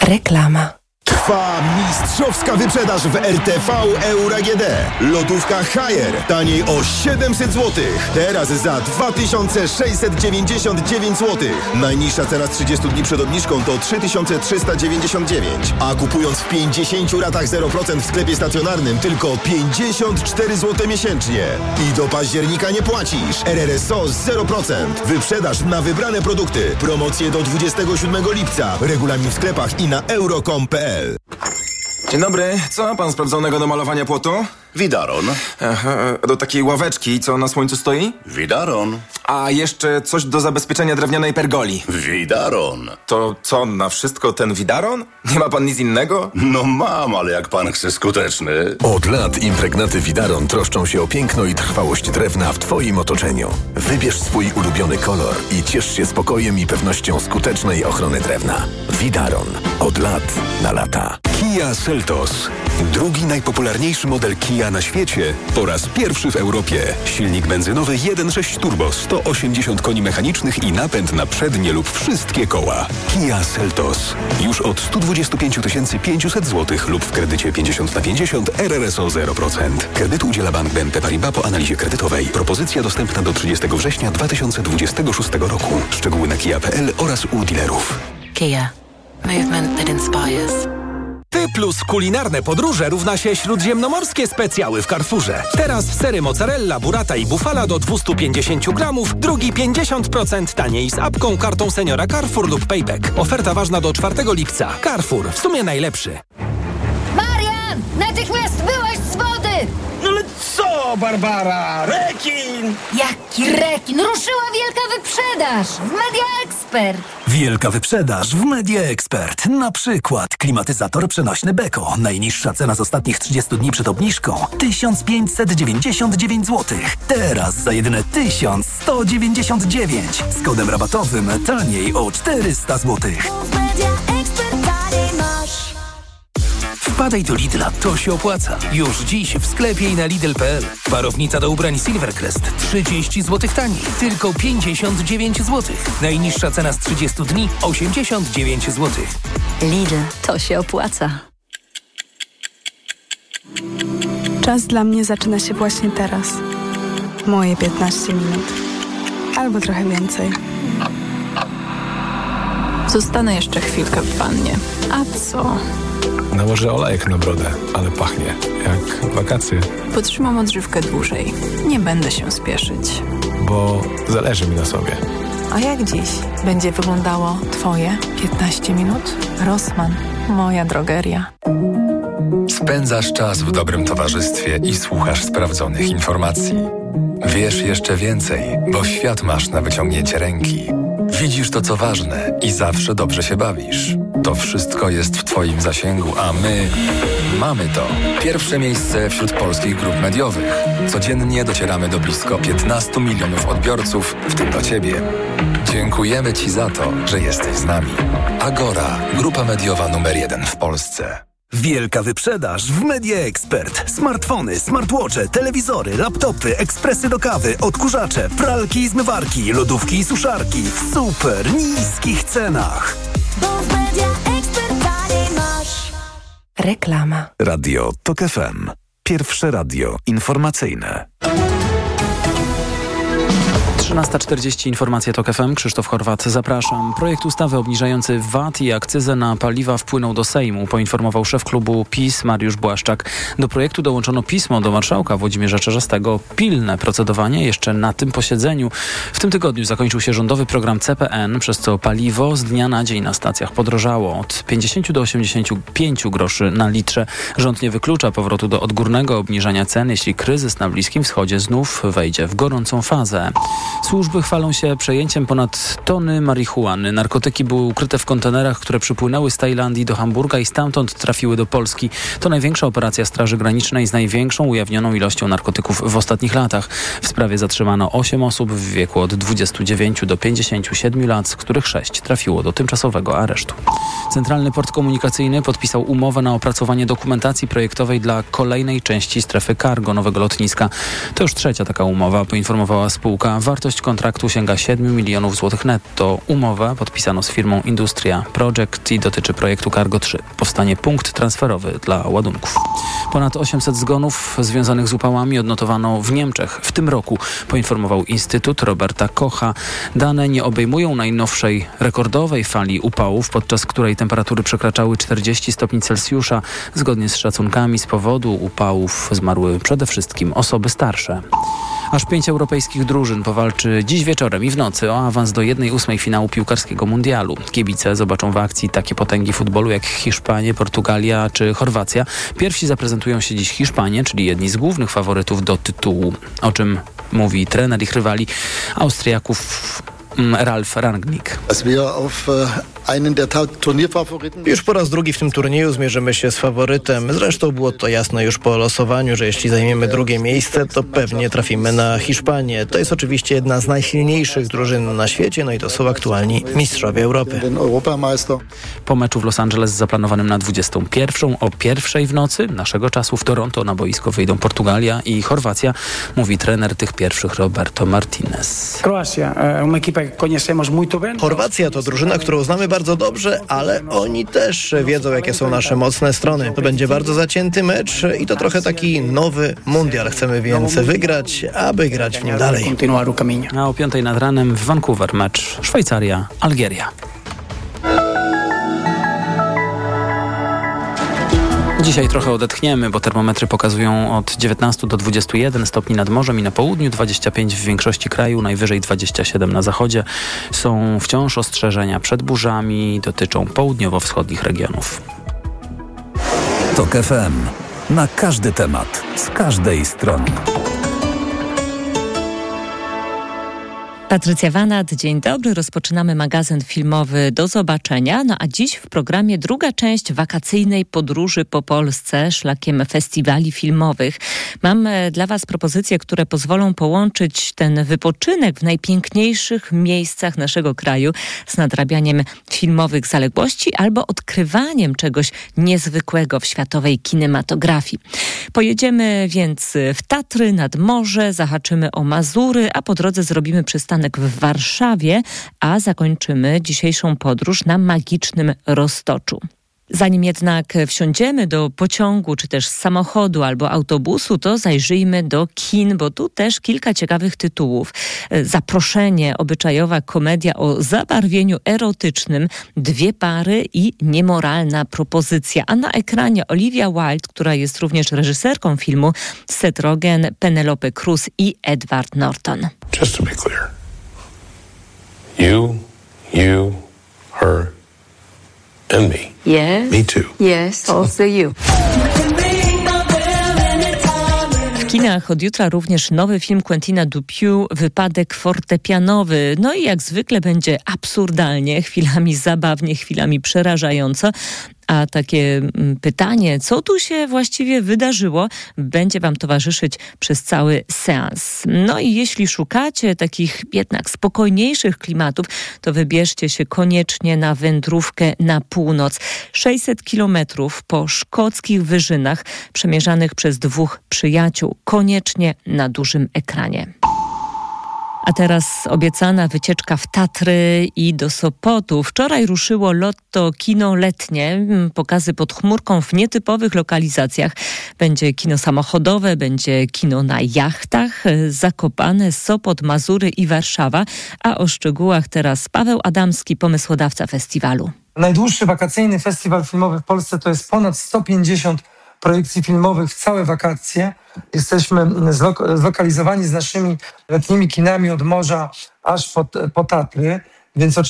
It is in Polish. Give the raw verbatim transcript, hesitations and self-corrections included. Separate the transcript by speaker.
Speaker 1: Reklama.
Speaker 2: Trwa mistrzowska wyprzedaż w R T V Euro A G D. Lodówka Haier taniej o siedemset złotych. Teraz za dwa tysiące sześćset dziewięćdziesiąt dziewięć złotych. Najniższa cena z trzydziestu dni przed obniżką to trzy tysiące trzysta dziewięćdziesiąt dziewięć. A kupując w pięćdziesięciu ratach zero procent w sklepie stacjonarnym tylko pięćdziesiąt cztery złote miesięcznie. I do października nie płacisz. R R S O zero procent. Wyprzedaż na wybrane produkty. Promocje do dwudziestego siódmego lipca. Regulamin w sklepach i na euro kropka com kropka p l.
Speaker 3: Dzień dobry. Co ma pan sprawdzonego do malowania płotu?
Speaker 4: Widaron.
Speaker 3: Aha, do takiej ławeczki, co na słońcu stoi?
Speaker 4: Widaron.
Speaker 3: A jeszcze coś do zabezpieczenia drewnianej pergoli.
Speaker 4: Widaron.
Speaker 3: To co, na wszystko ten widaron? Nie ma pan nic innego?
Speaker 4: No mam, ale jak pan chce skuteczny.
Speaker 5: Od lat impregnaty Widaron troszczą się o piękno i trwałość drewna w twoim otoczeniu. Wybierz swój ulubiony kolor i ciesz się spokojem i pewnością skutecznej ochrony drewna. Widaron. Od lat na lata.
Speaker 6: Kia Seltos. Drugi najpopularniejszy model Kia na świecie po raz pierwszy w Europie. Silnik benzynowy jeden przecinek sześć turbo, sto osiemdziesiąt koni mechanicznych i napęd na przednie lub wszystkie koła. Kia Seltos. Już od sto dwadzieścia pięć tysięcy pięćset złotych lub w kredycie pięćdziesiąt na pięćdziesiąt R R S O zero procent. Kredytu udziela Bank B N P Paribas po analizie kredytowej. Propozycja dostępna do trzydziestego września dwa tysiące dwudziestego szóstego roku. Szczegóły na kia kropka p l oraz u dealerów.
Speaker 1: Kia. Movement that inspires.
Speaker 7: Ty plus kulinarne podróże równa się śródziemnomorskie specjały w Carrefourze. Teraz sery mozzarella, burrata i bufala do dwieście pięćdziesiąt gramów, drugi pięćdziesiąt procent taniej z apką, kartą seniora Carrefour lub Payback. Oferta ważna do czwartego lipca. Carrefour, w sumie najlepszy.
Speaker 8: Marian! Natychmiast byłaś z wody!
Speaker 9: No ale co, Barbara? Rekin!
Speaker 8: Jaki rekin? Ruszyła wielka wyprzedaż w Media Expert.
Speaker 10: Wielka wyprzedaż w Media Expert. Na przykład klimatyzator przenośny Beko. Najniższa cena z ostatnich trzydziestu dni przed obniżką tysiąc pięćset dziewięćdziesiąt dziewięć złotych. Teraz za jedyne tysiąc sto dziewięćdziesiąt dziewięć. Z kodem rabatowym taniej o czterysta złotych.
Speaker 7: Wpadaj do Lidla, to się opłaca. Już dziś w sklepie i na Lidl kropka p l. Parownica do ubrań Silvercrest trzydzieści złotych taniej, tylko pięćdziesiąt dziewięć złotych. Najniższa cena z trzydziestu dni osiemdziesiąt dziewięć złotych.
Speaker 11: Lidl, to się opłaca.
Speaker 12: Czas dla mnie zaczyna się właśnie teraz. Moje piętnaście minut. Albo trochę więcej.
Speaker 13: Zostanę jeszcze chwilkę w wannie. A co?
Speaker 14: Nałożę olejek na brodę, ale pachnie jak wakacje.
Speaker 13: Potrzymam odżywkę dłużej. Nie będę się spieszyć.
Speaker 14: Bo zależy mi na sobie.
Speaker 13: A jak dziś będzie wyglądało Twoje piętnaście minut? Rossmann, moja drogeria.
Speaker 15: Spędzasz czas w dobrym towarzystwie i słuchasz sprawdzonych informacji. Wiesz jeszcze więcej, bo świat masz na wyciągnięcie ręki. Widzisz to, co ważne i zawsze dobrze się bawisz. To wszystko jest w Twoim zasięgu, a my mamy to. Pierwsze miejsce wśród polskich grup mediowych. Codziennie docieramy do blisko piętnastu milionów odbiorców, w tym do Ciebie. Dziękujemy Ci za to, że jesteś z nami. Agora, grupa mediowa numer jeden w Polsce.
Speaker 10: Wielka wyprzedaż w Media Expert. Smartfony, smartwatche, telewizory, laptopy, ekspresy do kawy, odkurzacze, pralki i zmywarki, lodówki i suszarki w super niskich cenach.
Speaker 1: Bo w Media Expert taniej masz. Reklama.
Speaker 5: Radio Tok F M. Pierwsze radio informacyjne.
Speaker 16: trzynasta czterdzieści, informacje Tok F M. Krzysztof Chorwat, zapraszam. Projekt ustawy obniżający V A T i akcyzę na paliwa wpłynął do Sejmu, poinformował szef klubu PiS Mariusz Błaszczak. Do projektu dołączono pismo do marszałka Włodzimierza Czarzastego. Pilne procedowanie jeszcze na tym posiedzeniu. W tym tygodniu zakończył się rządowy program C P N, przez co paliwo z dnia na dzień na stacjach podrożało od pięćdziesięciu do osiemdziesięciu pięciu groszy na litrze. Rząd nie wyklucza powrotu do odgórnego obniżania cen, jeśli kryzys na Bliskim Wschodzie znów wejdzie w gorącą fazę. Służby chwalą się przejęciem ponad tony marihuany. Narkotyki były ukryte w kontenerach, które przypłynęły z Tajlandii do Hamburga i stamtąd trafiły do Polski. To największa operacja Straży Granicznej z największą ujawnioną ilością narkotyków w ostatnich latach. W sprawie zatrzymano osiem osób w wieku od dwudziestu dziewięciu do pięćdziesięciu siedmiu lat, z których sześć trafiło do tymczasowego aresztu. Centralny Port Komunikacyjny podpisał umowę na opracowanie dokumentacji projektowej dla kolejnej części strefy cargo nowego lotniska. To już trzecia taka umowa, poinformowała spółka. Wartość Wartość kontraktu sięga siedem milionów złotych netto. Umowę podpisano z firmą Industria Project i dotyczy projektu Cargo trzy. Powstanie punkt transferowy dla ładunków. Ponad osiemset zgonów związanych z upałami odnotowano w Niemczech w tym roku, poinformował Instytut Roberta Kocha. Dane nie obejmują najnowszej rekordowej fali upałów, podczas której temperatury przekraczały czterdzieści stopni Celsjusza. Zgodnie z szacunkami z powodu upałów zmarły przede wszystkim osoby starsze. Aż pięć europejskich drużyn powalczy dziś wieczorem i w nocy o awans do jednej ósmej finału piłkarskiego mundialu. Kibice zobaczą w akcji takie potęgi futbolu jak Hiszpania, Portugalia czy Chorwacja. Pierwsi zaprezentują się dziś Hiszpanie, czyli jedni z głównych faworytów do tytułu. O czym mówi trener ich rywali Austriaków Ralf Rangnick.
Speaker 17: Już po raz drugi w tym turnieju zmierzymy się z faworytem. Zresztą było to jasne już po losowaniu, że jeśli zajmiemy drugie miejsce, to pewnie trafimy na Hiszpanię. To jest oczywiście jedna z najsilniejszych drużyn na świecie, no i to są aktualni mistrzowie Europy.
Speaker 16: Po meczu w Los Angeles zaplanowanym na dwudziestą pierwszą o pierwszej w nocy naszego czasu w Toronto na boisko wyjdą Portugalia i Chorwacja, mówi trener tych pierwszych Roberto Martinez.
Speaker 17: Chorwacja to drużyna, którą znamy bardzo dobrze, ale oni też wiedzą, jakie są nasze mocne strony. To będzie bardzo zacięty mecz i to trochę taki nowy mundial. Chcemy więc wygrać, aby grać w nim dalej.
Speaker 16: A o piątej nad ranem w Vancouver mecz Szwajcaria-Algieria. Dzisiaj trochę odetchniemy, bo termometry pokazują od dziewiętnastu do dwudziestu jeden stopni nad morzem i na południu, dwadzieścia pięć w większości kraju, najwyżej dwadzieścia siedem na zachodzie. Są wciąż ostrzeżenia przed burzami, dotyczą południowo-wschodnich regionów.
Speaker 10: Tok F M. Na każdy temat, z każdej strony.
Speaker 18: Patrycja Wanat, dzień dobry. Rozpoczynamy magazyn filmowy Do zobaczenia. No a dziś w programie druga część wakacyjnej podróży po Polsce szlakiem festiwali filmowych. Mam dla Was propozycje, które pozwolą połączyć ten wypoczynek w najpiękniejszych miejscach naszego kraju z nadrabianiem filmowych zaległości albo odkrywaniem czegoś niezwykłego w światowej kinematografii. Pojedziemy więc w Tatry, nad morze, zahaczymy o Mazury, a po drodze zrobimy przystanek w Warszawie, a zakończymy dzisiejszą podróż na magicznym Roztoczu. Zanim jednak wsiądziemy do pociągu, czy też samochodu albo autobusu, to zajrzyjmy do kin, bo tu też kilka ciekawych tytułów. Zaproszenie, obyczajowa komedia o zabarwieniu erotycznym, Dwie pary i Niemoralna propozycja. A na ekranie Olivia Wilde, która jest również reżyserką filmu, Seth Rogen, Penelope Cruz i Edward Norton.
Speaker 19: Just to be clear. You, you, her, and me.
Speaker 11: Yes.
Speaker 19: Me too.
Speaker 11: Yes, also you.
Speaker 18: W kinach od jutra również nowy film Quentina Dupieux, Wypadek fortepianowy. No i jak zwykle będzie absurdalnie, chwilami zabawnie, chwilami przerażająco. A takie pytanie, co tu się właściwie wydarzyło, będzie Wam towarzyszyć przez cały seans. No i jeśli szukacie takich jednak spokojniejszych klimatów, to wybierzcie się koniecznie na wędrówkę na północ. sześćset kilometrów po szkockich wyżynach przemierzanych przez dwóch przyjaciół. Koniecznie na dużym ekranie. A teraz obiecana wycieczka w Tatry i do Sopotu. Wczoraj ruszyło Lotto Kino Letnie. Pokazy pod chmurką w nietypowych lokalizacjach. Będzie kino samochodowe, będzie kino na jachtach. Zakopane, Sopot, Mazury i Warszawa. A o szczegółach teraz Paweł Adamski, pomysłodawca festiwalu.
Speaker 20: Najdłuższy wakacyjny festiwal filmowy w Polsce to jest ponad sto pięćdziesiąt projekcji filmowych w całe wakacje. Jesteśmy zlok- zlokalizowani z naszymi letnimi kinami od morza aż po, po Tatry, więc